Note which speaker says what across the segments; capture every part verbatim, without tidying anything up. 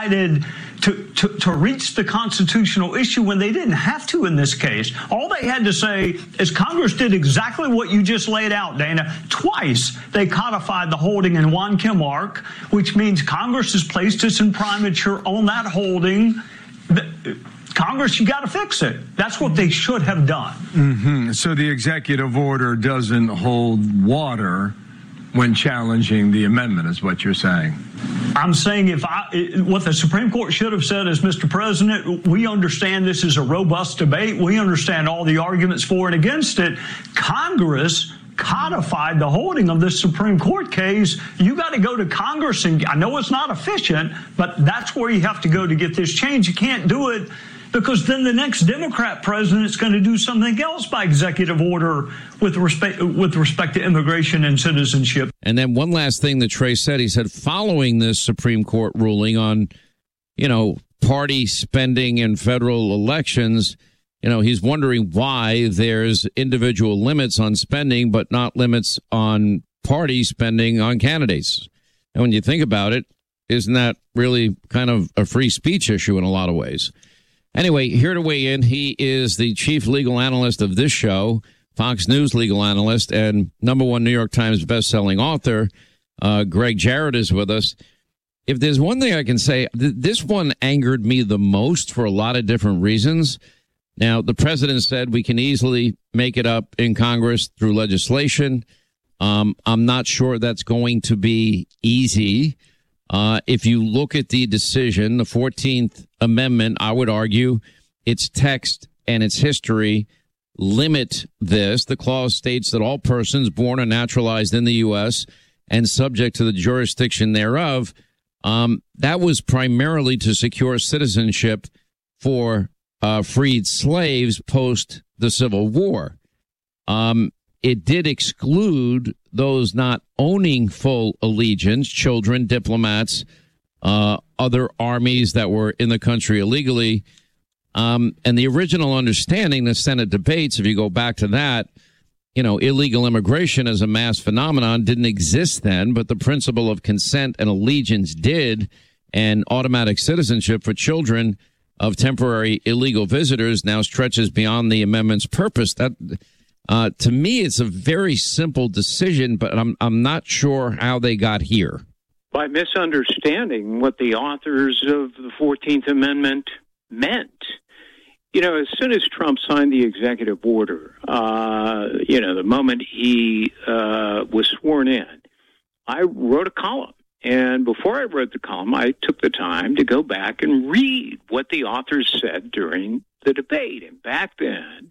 Speaker 1: decided to, to, to reach the constitutional issue when they didn't have to in this case. All they had to say is Congress did exactly what you just laid out, Dana. Twice they codified the holding in Juan Kim Ark, which means Congress has placed us in primature on that holding. Congress, you got to fix it. That's what they should have done.
Speaker 2: Mm-hmm. So the executive order doesn't hold water when challenging the amendment, is what you're saying.
Speaker 1: I'm saying if I, what the Supreme Court should have said is, Mister President, we understand this is a robust debate. We understand all the arguments for and against it. Congress codified the holding of this Supreme Court case. You got to go to Congress, and I know it's not efficient, but that's where you have to go to get this change. You can't do it because then the next Democrat president is going to do something else by executive order with respect with respect to immigration and citizenship.
Speaker 3: And then one last thing that Trey said, he said, following this Supreme Court ruling on, you know, party spending in federal elections, you know, he's wondering why there's individual limits on spending, but not limits on party spending on candidates. And when you think about it, isn't that really kind of a free speech issue in a lot of ways? Anyway, here to weigh in, he is the chief legal analyst of this show, Fox News legal analyst, and number one New York Times bestselling author. Uh, Greg Jarrett is with us. If there's one thing I can say, th- this one angered me the most for a lot of different reasons. Now, the president said we can easily make it up in Congress through legislation. Um, I'm not sure that's going to be easy. Uh, if you look at the decision, the fourteenth Amendment, I would argue its text and its history limit this. The clause states that all persons born or naturalized in the U S and subject to the jurisdiction thereof, um, that was primarily to secure citizenship for uh, freed slaves post the Civil War. Um, it did exclude those not owning full allegiance, children, diplomats, uh, other armies that were in the country illegally. Um, and the original understanding, the Senate debates, if you go back to that, you know, illegal immigration as a mass phenomenon didn't exist then, but the principle of consent and allegiance did, and automatic citizenship for children of temporary illegal visitors now stretches beyond the amendment's purpose. That, uh, to me, it's a very simple decision, but I'm I'm not sure how they got here.
Speaker 4: By misunderstanding what the authors of the fourteenth Amendment meant. You know, as soon as Trump signed the executive order, uh, you know, the moment he uh, was sworn in, I wrote a column. And before I wrote the column, I took the time to go back and read what the authors said during the debate. And back then,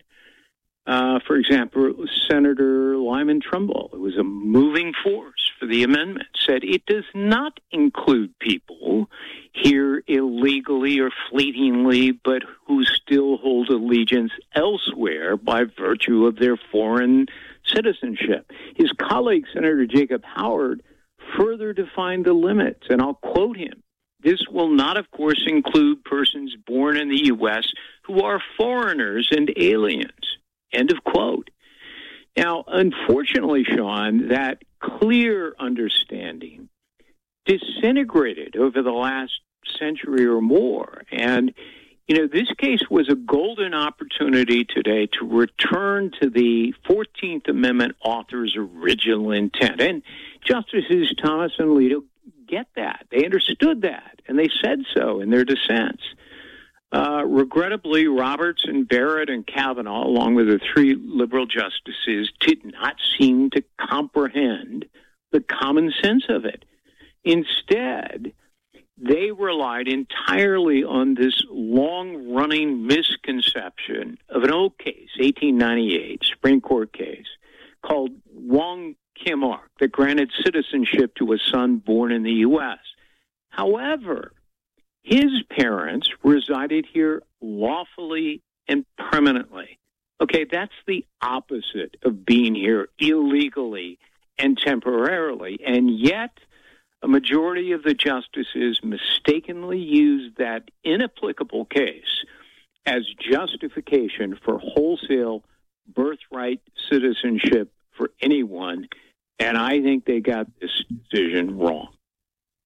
Speaker 4: uh, for example, it was Senator Lyman Trumbull, who was a moving force for the amendment, said it does not include people here illegally or fleetingly, but who still hold allegiance elsewhere by virtue of their foreign citizenship. His colleague, Senator Jacob Howard, further defined the limits, and I'll quote him. This will not, of course, include persons born in the U S who are foreigners and aliens. End of quote. Now, unfortunately, Sean, that clear understanding disintegrated over the last century or more. And, you know, this case was a golden opportunity today to return to the fourteenth Amendment author's original intent. And Justices Thomas and Alito get that. They understood that, and they said so in their dissents. Uh, regrettably, Roberts and Barrett and Kavanaugh, along with the three liberal justices, did not seem to comprehend the common sense of it. Instead, they relied entirely on this long-running misconception of an old case, eighteen ninety-eight, Supreme Court case, called Juan Kim Ark, that granted citizenship to a son born in the U S. However, his parents resided here lawfully and permanently. Okay, that's the opposite of being here illegally and temporarily. And yet, a majority of the justices mistakenly used that inapplicable case as justification for wholesale birthright citizenship for anyone. And I think they got this decision wrong.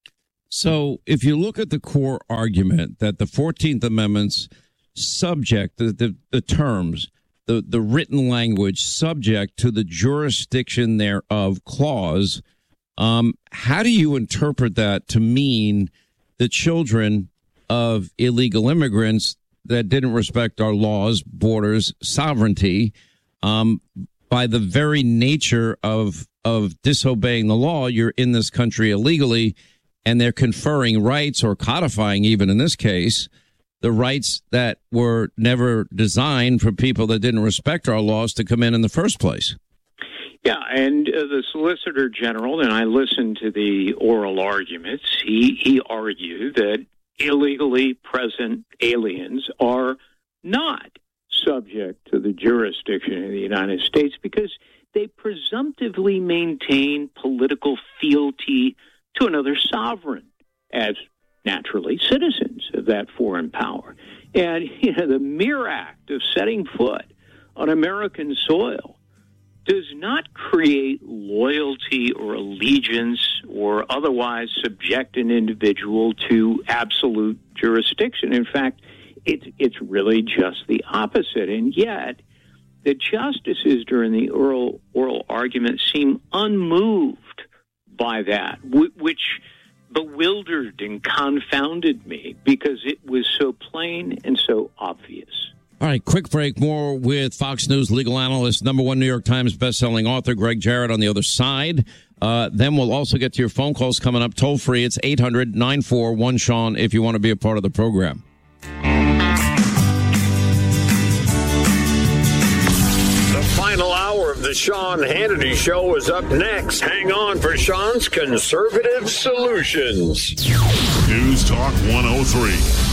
Speaker 3: So if you look at the core argument that the fourteenth Amendment's subject, the, the, the terms, the, the written language subject to the jurisdiction thereof clause, um, how do you interpret that to mean the children of illegal immigrants that didn't respect our laws, borders, sovereignty, um, by the very nature of of disobeying the law, you're in this country illegally, and they're conferring rights or codifying, even in this case, the rights that were never designed for people that didn't respect our laws to come in in the first place.
Speaker 4: Yeah, and uh, the Solicitor General, and I listened to the oral arguments, he, he argued that illegally present aliens are not subject to the jurisdiction of the United States because they presumptively maintain political fealty to another sovereign as naturally citizens of that foreign power. And you know, the mere act of setting foot on American soil does not create loyalty or allegiance or otherwise subject an individual to absolute jurisdiction. In fact, it's it's really just the opposite. And yet, the justices during the oral, oral argument seem unmoved by that, which bewildered and confounded me because it was so plain and so obvious.
Speaker 3: All right, quick break. More with Fox News legal analyst, number one New York Times bestselling author Greg Jarrett on the other side. Uh, then we'll also get to your phone calls coming up toll free. It's eight hundred nine four one Sean if you want to be a part of the program.
Speaker 5: Final hour of the Sean Hannity Show is up next. Hang on for Sean's Conservative Solutions.
Speaker 6: News Talk one oh three.